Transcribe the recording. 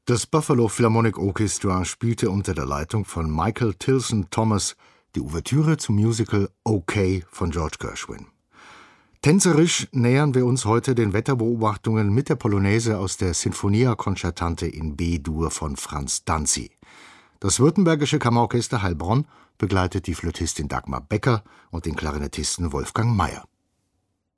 Das Buffalo Philharmonic Orchestra spielte unter der Leitung von Michael Tilson Thomas die Ouvertüre zum Musical Okay von George Gershwin. Tänzerisch nähern wir uns heute den Wetterbeobachtungen mit der Polonaise aus der Sinfonia Concertante in B-Dur von Franz Danzi. Das Württembergische Kammerorchester Heilbronn begleitet die Flötistin Dagmar Becker und den Klarinettisten Wolfgang Mayer.